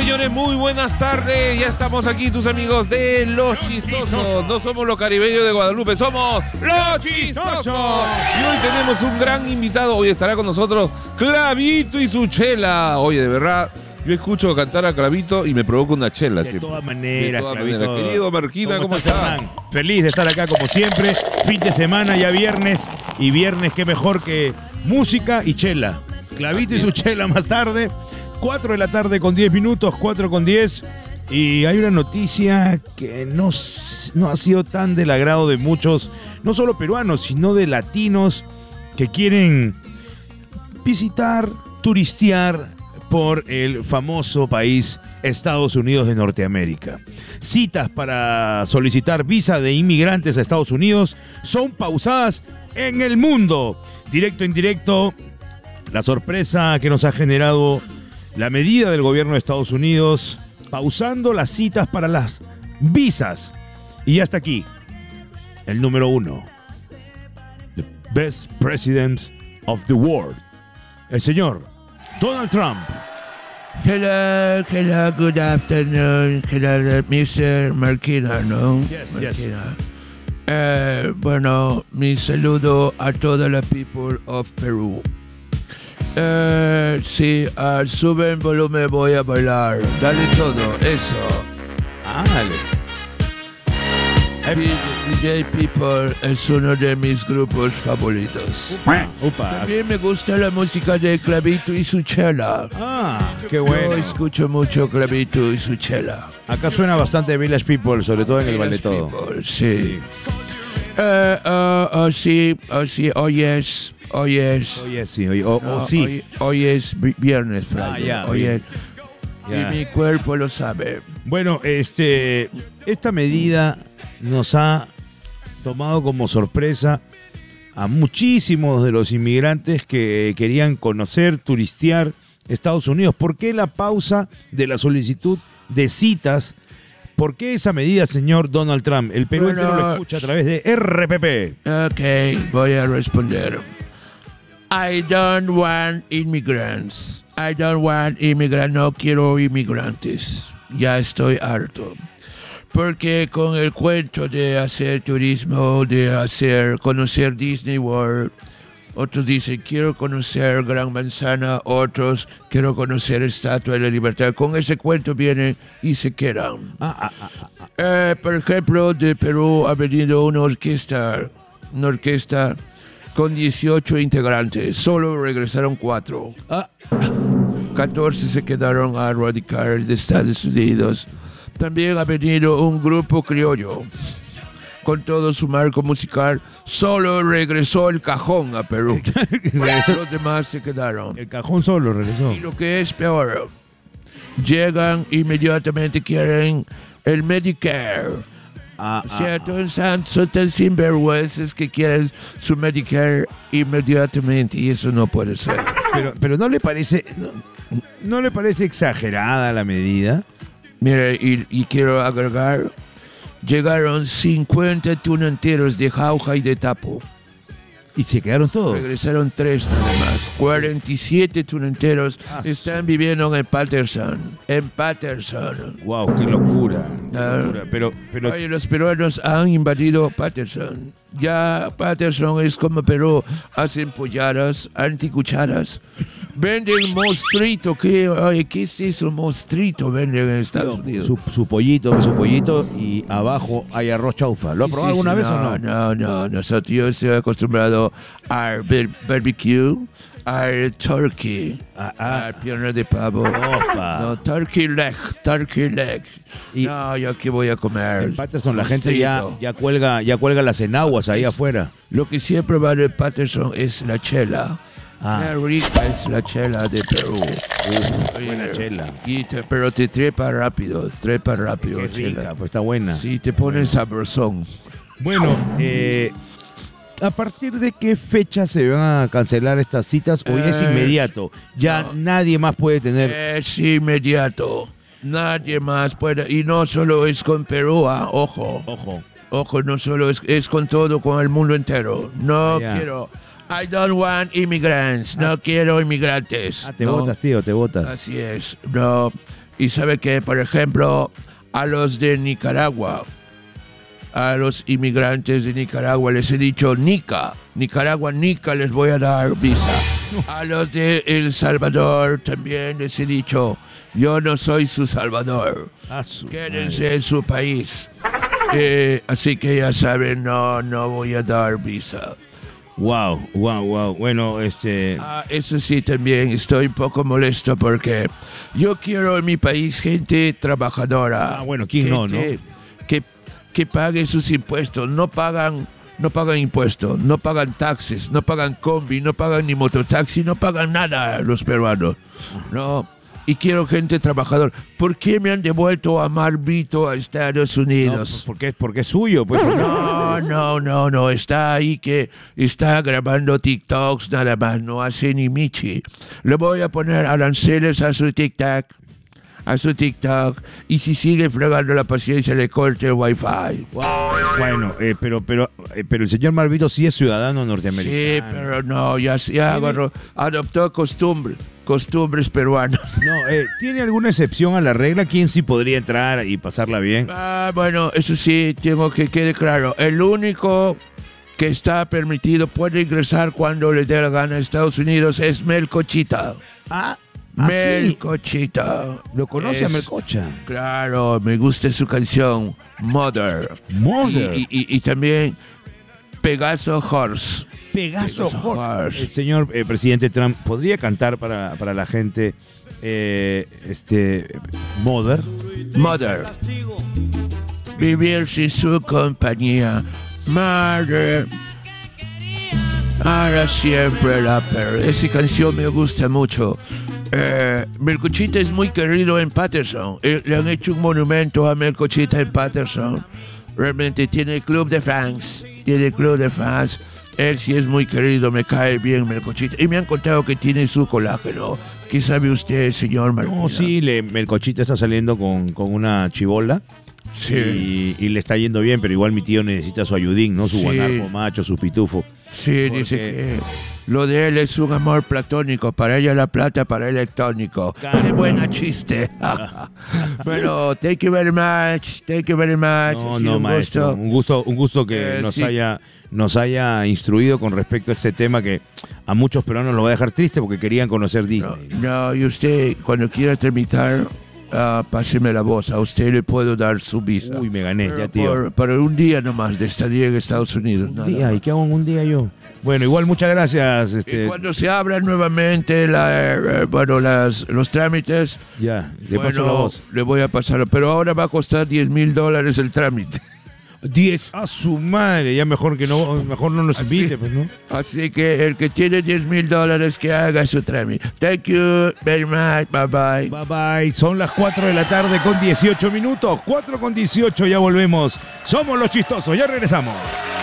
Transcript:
señores, muy buenas tardes. Ya estamos aquí, tus amigos de Los Chistosos. No somos los caribeños de Guadalupe, somos Los Chistosos. Y hoy tenemos un gran invitado. Hoy estará con nosotros Clavito y su chela. Oye, de verdad, yo escucho cantar a Clavito y me provoca una chela. De siempre. todas maneras, Clavito. Querido Marquina, ¿cómo estás? Feliz de estar acá como siempre. Fin de semana, ya viernes. Y viernes, qué mejor que música y chela. Clavito y su chela más tarde. 4 de la tarde con 10 minutos, 4 con 10. Y hay una noticia que no ha sido tan del agrado de muchos, no solo peruanos, sino de latinos que quieren visitar, turistear por el famoso país Estados Unidos de Norteamérica. Citas para solicitar visa de inmigrantes a Estados Unidos son pausadas en el mundo. Directo, indirecto, la sorpresa que nos ha generado la medida del gobierno de Estados Unidos, pausando las citas para las visas. Y hasta aquí, el número 1. The best president of the world. El señor Donald Trump. Hello, good afternoon. Hello, Mr. Marquina, ¿no? Yes, Marquina. Bueno, mi saludo a toda la people of Perú. Sí, sube el volumen, voy a bailar. Dale todo, eso. Dale. DJ People es uno de mis grupos favoritos. Opa. También me gusta la música de Clavito y su chela. Qué Yo bueno. escucho mucho Clavito y su chela. Acá suena bastante Village People, sobre todo en el Village Vale Todo. People, sí. Sí, hoy es. Oye, sí, sí. Hoy es viernes, Friday. Ya, Hoy bien. es, Ya. y mi cuerpo lo sabe. Bueno, esta medida nos ha tomado como sorpresa a muchísimos de los inmigrantes que querían conocer, turistear Estados Unidos. ¿Por qué la pausa de la solicitud de citas? ¿Por qué esa medida, señor Donald Trump? El Perú Bueno, entero lo escucha a través de RPP. Ok, voy a responder. I don't want immigrants. No quiero inmigrantes. Ya estoy harto. Porque con el cuento de hacer turismo, conocer Disney World, otros dicen quiero conocer Gran Manzana, otros quiero conocer Estatua de la Libertad. Con ese cuento vienen y se quedan. Por ejemplo, de Perú ha venido una orquesta con 18 integrantes. Solo regresaron 4. 14 se quedaron a radicar de Estados Unidos. También ha venido un grupo criollo con todo su marco musical. Solo regresó el cajón a Perú. Los demás se quedaron. El cajón solo regresó. Y lo que es peor, llegan inmediatamente, quieren el Medicare. O sea, son tan sinvergüenzas que quieren su Medicare inmediatamente y eso no puede ser. Pero ¿no le parece no le parece exagerada la medida? Mire, y quiero agregar, llegaron 50 tunanteros de Jauja y de Tapo. Y se quedaron todos. Regresaron 3 nada más. 47 tunanteros están viviendo en Patterson. Wow, qué locura. Pero Oye, los peruanos han invadido Patterson. Ya Patterson es como Perú. Hacen polladas, anticucharas. Venden mostrito. ¿Qué es eso? Mostrito venden en Estados Unidos. su pollito y abajo hay arroz chaufa. ¿Lo ha probado alguna vez o no? No. Nosotros yo estoy acostumbrado al barbecue, al turkey, al pierna de pavo. Opa. No, turkey leg. Y No, yo qué voy a comer. en Patterson la gente ya Mostrito. cuelga las enaguas ahí afuera. Lo que siempre va de Patterson es la chela. Qué rica es la chela de Perú. Buena chela. Pero te trepa rápido Qué la rica, chela. pues está buena. Sí, te ponen sabrosón. Bueno, ¿a partir de qué fecha se van a cancelar estas citas? Hoy es inmediato. Ya nadie más puede tener. Es inmediato. Nadie más puede. Y no solo es con Perú, ojo. Ojo, no solo es con todo, con el mundo entero. No quiero. I don't want immigrants. No quiero inmigrantes. Te botas, tío, te botas. Así es. No. Y sabe que, por ejemplo, a los de Nicaragua, a los inmigrantes de Nicaragua les he dicho Nica, Nicaragua, Nica, les voy a dar visa. A los de El Salvador también les he dicho, yo no soy su Salvador, quédense en su país. Así que ya saben, no voy a dar visa. Wow. Bueno, eso sí, también estoy un poco molesto porque yo quiero en mi país gente trabajadora. Bueno, ¿quién no? Que pague sus impuestos. No pagan impuestos, no pagan taxes, no pagan combi, no pagan ni mototaxi, no pagan nada los peruanos. No. Y quiero gente trabajadora. ¿Por qué me han devuelto a Marvito a Estados Unidos? No, porque es suyo. Pues, No. Está ahí que está grabando TikToks nada más. No hace ni michi. Le voy a poner aranceles a su TikTok. Y si sigue fregando la paciencia, le corte el wifi. Bueno, pero el señor Marvito sí es ciudadano norteamericano. Sí, pero no, ya adoptó costumbres peruanas. No, ¿tiene alguna excepción a la regla? ¿Quién sí podría entrar y pasarla bien? Bueno, eso sí, tengo que quede claro. El único que está permitido, puede ingresar cuando le dé la gana a Estados Unidos, es Melcochita. Melcochita. Sí. ¿Lo conoce a Melcocha? Claro, me gusta su canción, Mother. Y también Pegaso Horse. Pegaso Horse. El señor presidente Trump podría cantar para la gente Mother. Vivir sin su compañía. Mother. Ahora siempre la perra. Esa canción me gusta mucho. Melcochita es muy querido en Patterson. Le han hecho un monumento a Melcochita en Patterson. Realmente tiene club de fans. Él sí es muy querido, me cae bien Melcochita. Y me han contado que tiene su colágeno. ¿Qué sabe usted, señor Martina? No, sí, Melcochita está saliendo con una chibola. Sí. Y le está yendo bien, pero igual mi tío necesita su ayudín, ¿no? Su guanaco macho, su pitufo. Sí, dice que lo de él es un amor platónico. Para ella la plata, para él el tónico. Qué buena chiste. Bueno, thank you very much. No, maestro. Un gusto que nos haya instruido con respecto a este tema que a muchos peruanos lo va a dejar triste porque querían conocer Disney. No, y usted, cuando quiera terminar, páseme la voz. A usted le puedo dar su visa. Uy, me gané, ya, tío. Para un día nomás de estadía en Estados Unidos. ¿Un día? ¿Y qué hago en un día yo? Bueno, igual muchas gracias. Y cuando se abran nuevamente los trámites, ya, le paso la voz. Le voy a pasar. Pero ahora va a costar $10,000 el trámite. 10 a su madre, ya mejor no nos invite, pues, ¿no? Así que el que tiene $10,000 que haga su trámite. Thank you very much. Bye bye. Son las 4 de la tarde con 18 minutos. 4 con 18, ya volvemos. Somos los chistosos, ya regresamos.